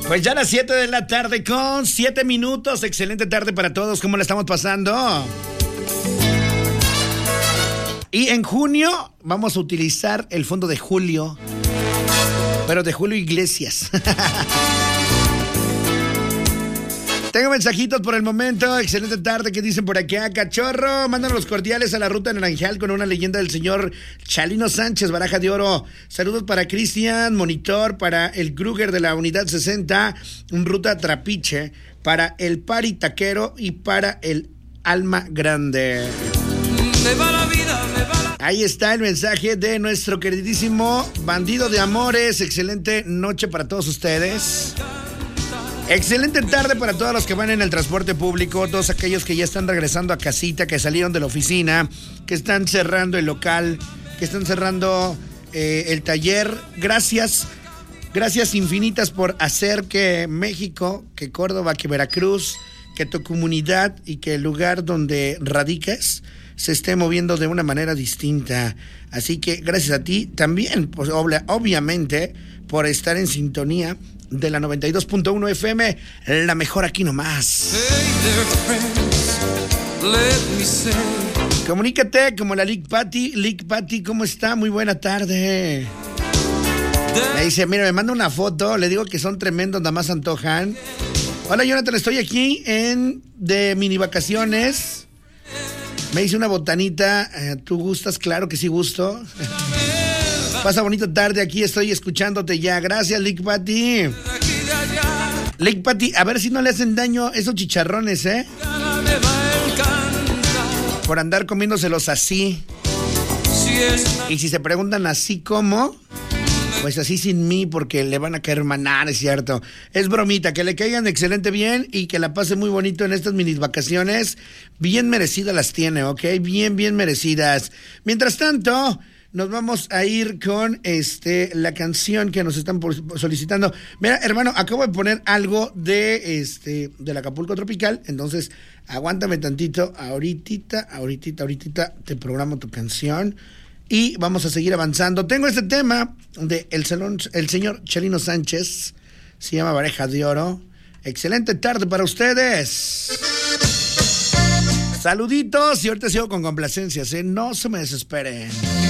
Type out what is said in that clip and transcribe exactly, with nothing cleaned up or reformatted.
Pues ya a las siete de la tarde con siete minutos. Excelente tarde para todos. ¿Cómo la estamos pasando? Y en junio vamos a utilizar el fondo de Julio, pero de Julio Iglesias. Tengo mensajitos por el momento. Excelente tarde. ¿Qué dicen por acá? Cachorro, mándanos los cordiales a la ruta Naranjal con una leyenda del señor Chalino Sánchez, Baraja de Oro. Saludos para Cristian, monitor, para el Kruger de la unidad sesenta, un ruta Trapiche, para el Pari Taquero y para el Alma Grande. Me va la vida, me va la... Ahí está el mensaje de nuestro queridísimo bandido de amores. Excelente noche para todos ustedes. Excelente tarde para todos los que van en el transporte público, todos aquellos que ya están regresando a casita, que salieron de la oficina, que están cerrando el local, que están cerrando eh, el taller. Gracias, gracias infinitas por hacer que México, que Córdoba, que Veracruz, que tu comunidad y que el lugar donde radiques se esté moviendo de una manera distinta. Así que gracias a ti también, pues, obvia, obviamente, por estar en sintonía de la noventa y dos punto uno F M, la mejor aquí nomás. Hey there, friends, comunícate como la Lick Patty. Lick Patty, ¿cómo está? Muy buena tarde. Me dice, mira, me manda una foto, le digo que son tremendos, nada más antojan. Hola, Jonathan, estoy aquí en de mini vacaciones. Me hice una botanita. Eh, ¿Tú gustas? Claro que sí gusto. Pasa bonita tarde, aquí estoy escuchándote ya. Gracias, Lick Patty. Lick Patty, a ver si no le hacen daño esos chicharrones, ¿eh? Por andar comiéndoselos así. Y si se preguntan así como, pues así sin mí, porque le van a caer manar, es cierto. Es bromita, que le caigan excelente bien y que la pase muy bonito en estas mini vacaciones. Bien merecidas las tiene, ¿ok? Bien, bien merecidas. Mientras tanto, nos vamos a ir con este la canción que nos están solicitando. Mira, hermano, acabo de poner algo de este del Acapulco Tropical, entonces aguántame tantito. Ahorita, ahorita, ahorita te programo tu canción y vamos a seguir avanzando. Tengo este tema de el, salón, el señor Chalino Sánchez, se llama Baraja de Oro. Excelente tarde para ustedes. Saluditos y ahorita sigo con complacencias, ¿eh? No se me desesperen.